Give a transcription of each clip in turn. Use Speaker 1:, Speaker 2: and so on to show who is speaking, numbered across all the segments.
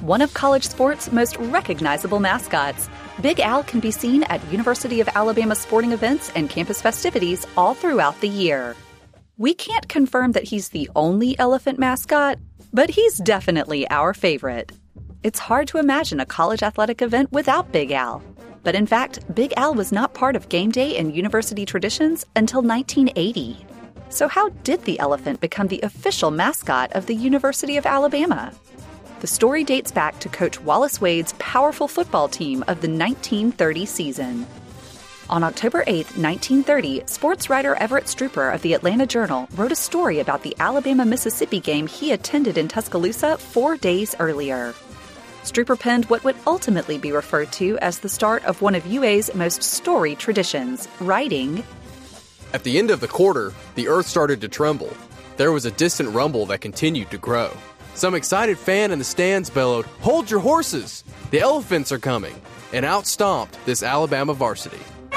Speaker 1: one of college sports' most recognizable mascots. Big Al can be seen at University of Alabama sporting events and campus festivities all throughout the year. We can't confirm that he's the only elephant mascot, but he's definitely our favorite. It's hard to imagine a college athletic event without Big Al. But in fact, Big Al was not part of game day and university traditions until 1980. So how did the elephant become the official mascot of the University of Alabama? The story dates back to Coach Wallace Wade's powerful football team of the 1930 season. On October 8, 1930, sports writer Everett Strooper of the Atlanta Journal wrote a story about the Alabama-Mississippi game he attended in Tuscaloosa 4 days earlier. Strooper penned what would ultimately be referred to as the start of one of UA's most storied traditions, writing,
Speaker 2: "At the end of the quarter, the earth started to tremble. There was a distant rumble that continued to grow. Some excited fan in the stands bellowed, 'Hold your horses! The elephants are coming!' and out stomped this Alabama varsity."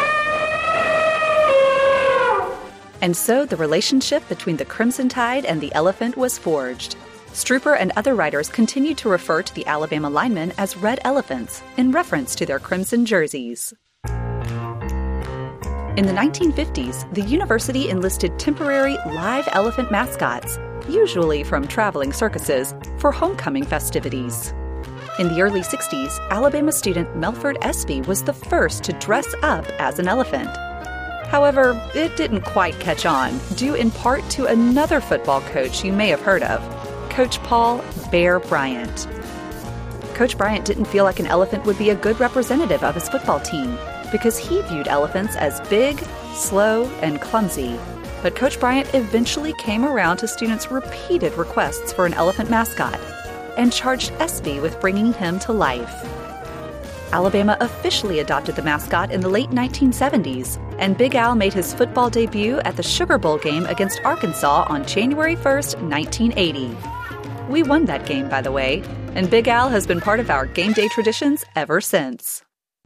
Speaker 1: And so the relationship between the Crimson Tide and the elephant was forged. Strooper and other writers continued to refer to the Alabama linemen as Red Elephants in reference to their crimson jerseys. In the 1950s, the university enlisted temporary live elephant mascots, usually from traveling circuses, for homecoming festivities. In the early 60s, Alabama student Melford Espy was the first to dress up as an elephant. However, it didn't quite catch on, due in part to another football coach you may have heard of, Coach Paul Bear Bryant. Coach Bryant didn't feel like an elephant would be a good representative of his football team because he viewed elephants as big, slow, and clumsy. But Coach Bryant eventually came around to students' repeated requests for an elephant mascot and charged Espy with bringing him to life. Alabama officially adopted the mascot in the late 1970s, and Big Al made his football debut at the Sugar Bowl game against Arkansas on January 1st, 1980. We won that game, by the way, and Big Al has been part of our game day traditions ever since.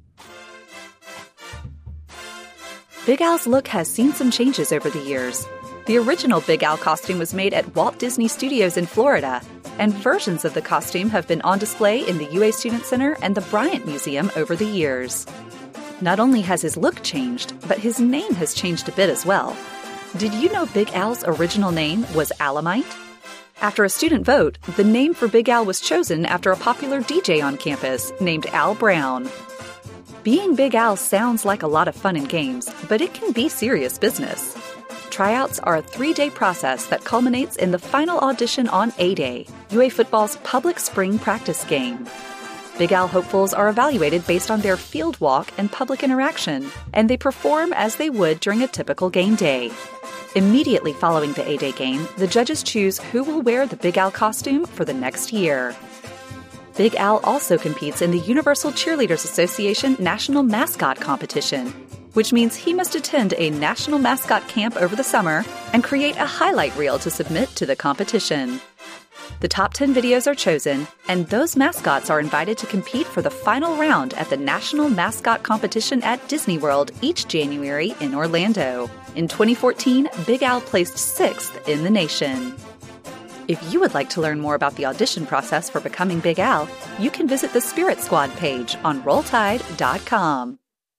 Speaker 1: Big Al's look has seen some changes over the years. The original Big Al costume was made at Walt Disney Studios in Florida, and versions of the costume have been on display in the UA Student Center and the Bryant Museum over the years. Not only has his look changed, but his name has changed a bit as well. Did you know Big Al's original name was Alamite? After a student vote, the name for Big Al was chosen after a popular DJ on campus named Al Brown. Being Big Al sounds like a lot of fun and games, but it can be serious business. Tryouts are a 3-day process that culminates in the final audition on A-Day, UA football's public spring practice game. Big Al hopefuls are evaluated based on their field walk and public interaction, and they perform as they would during a typical game day. Immediately following the A-Day game, the judges choose who will wear the Big Al costume for the next year. Big Al also competes in the Universal Cheerleaders Association National Mascot Competition, which means he must attend a national mascot camp over the summer and create a highlight reel to submit to the competition. The top 10 videos are chosen, and those mascots are invited to compete for the final round at the National Mascot Competition at Disney World each January in Orlando. In 2014, Big Al placed 6th in the nation. If you would like to learn more about the audition process for becoming Big Al, you can visit the Spirit Squad page on RollTide.com.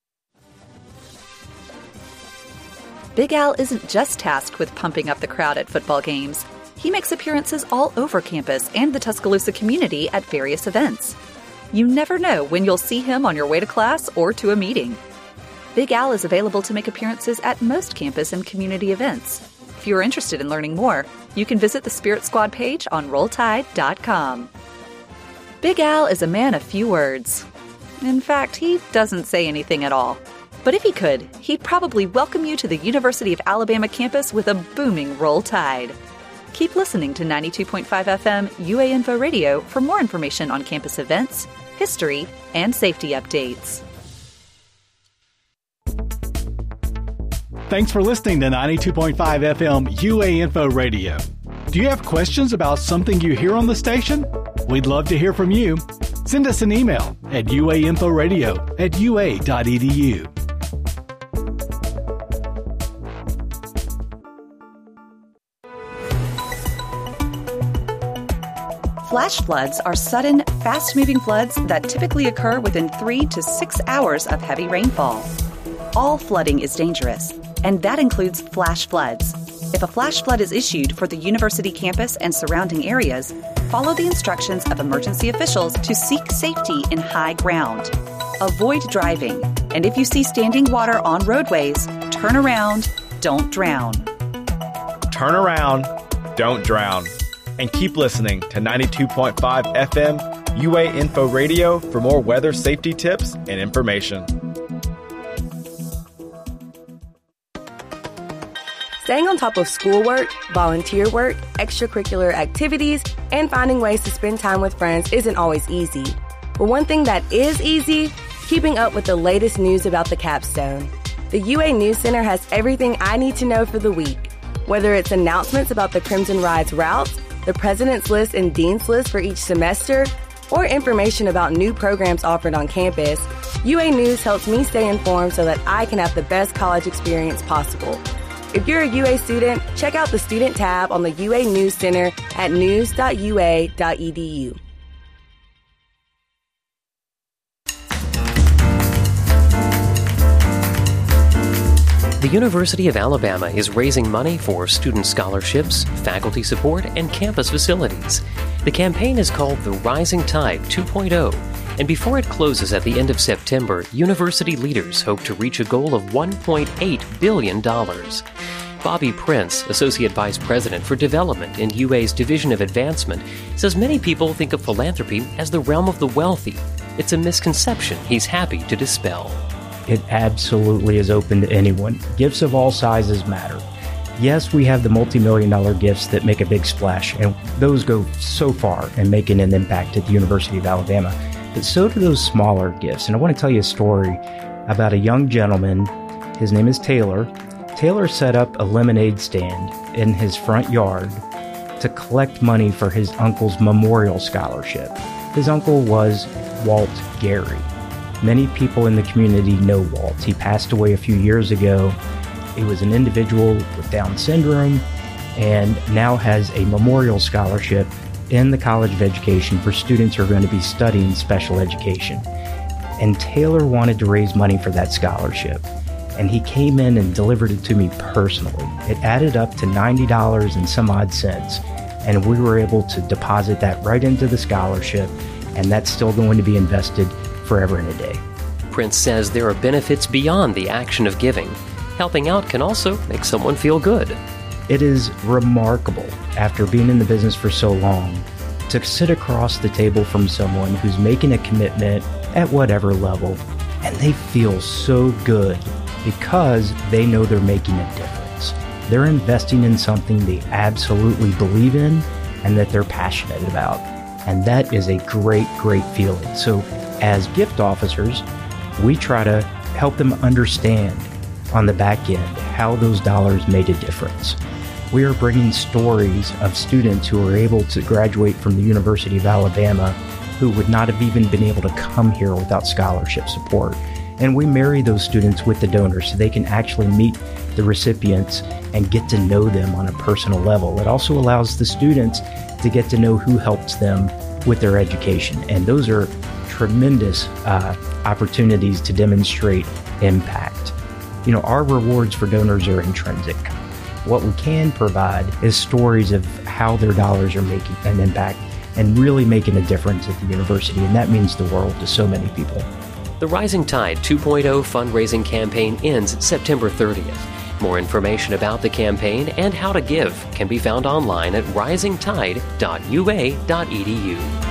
Speaker 1: Big Al isn't just tasked with pumping up the crowd at football games. He makes appearances all over campus and the Tuscaloosa community at various events. You never know when you'll see him on your way to class or to a meeting. Big Al is available to make appearances at most campus and community events. If you are interested in learning more, you can visit the Spirit Squad page on RollTide.com. Big Al is a man of few words. In fact, he doesn't say anything at all. But if he could, he'd probably welcome you to the University of Alabama campus with a booming Roll Tide. Keep listening to 92.5 FM UA Info Radio for more information on campus events, history, and safety updates.
Speaker 3: Thanks for listening to 92.5 FM UA Info Radio. Do you have questions about something you hear on the station? We'd love to hear from you. Send us an email at uainforadio@ua.edu.
Speaker 1: Flash floods are sudden, fast-moving floods that typically occur within 3 to 6 hours of heavy rainfall. All flooding is dangerous, and that includes flash floods. If a flash flood is issued for the university campus and surrounding areas, follow the instructions of emergency officials to seek safety in high ground. Avoid driving, and if you see standing water on roadways, turn around, don't drown.
Speaker 4: Turn around, don't drown. And keep listening to 92.5 FM UA Info Radio for more weather safety tips and information.
Speaker 5: Staying on top of schoolwork, volunteer work, extracurricular activities, and finding ways to spend time with friends isn't always easy. But one thing that is easy, keeping up with the latest news about the capstone. The UA News Center has everything I need to know for the week. Whether it's announcements about the Crimson Ride's routes, the President's List and Dean's List for each semester, or information about new programs offered on campus, UA News helps me stay informed so that I can have the best college experience possible. If you're a UA student, check out the Student tab on the UA News Center at news.ua.edu.
Speaker 6: The University of Alabama is raising money for student scholarships, faculty support, and campus facilities. The campaign is called the Rising Tide 2.0, and before it closes at the end of September, university leaders hope to reach a goal of $1.8 billion. Bobby Prince, Associate Vice President for Development in UA's Division of Advancement, says many people think of philanthropy as the realm of the wealthy. It's a misconception he's happy to dispel.
Speaker 7: It absolutely is open to anyone. Gifts of all sizes matter. Yes, we have the multi-million-dollar gifts that make a big splash, and those go so far in making an impact at the University of Alabama. But so do those smaller gifts. And I want to tell you a story about a young gentleman. His name is Taylor. Taylor set up a lemonade stand in his front yard to collect money for his uncle's memorial scholarship. His uncle was Walt Gary. Many people in the community know Walt. He passed away a few years ago. He was an individual with Down syndrome and now has a memorial scholarship in the College of Education for students who are going to be studying special education. And Taylor wanted to raise money for that scholarship. And he came in and delivered it to me personally. It added up to $90 and some odd cents. And we were able to deposit that right into the scholarship. And that's still going to be invested forever and a day.
Speaker 6: Prince says there are benefits beyond the action of giving. Helping out can also make someone feel good.
Speaker 7: It is remarkable, after being in the business for so long, to sit across the table from someone who's making a commitment at whatever level, and they feel so good because they know they're making a difference. They're investing in something they absolutely believe in and that they're passionate about. And that is a great, great feeling. So as gift officers, we try to help them understand on the back end how those dollars made a difference. We are bringing stories of students who are able to graduate from the University of Alabama who would not have even been able to come here without scholarship support. And we marry those students with the donors so they can actually meet the recipients and get to know them on a personal level. It also allows the students to get to know who helps them with their education. And those are tremendous opportunities to demonstrate impact. You know, our rewards for donors are intrinsic. What we can provide is stories of how their dollars are making an impact and really making a difference at the university. And that means the world to so many people.
Speaker 6: The Rising Tide 2.0 fundraising campaign ends September 30th. More information about the campaign and how to give can be found online at risingtide.ua.edu.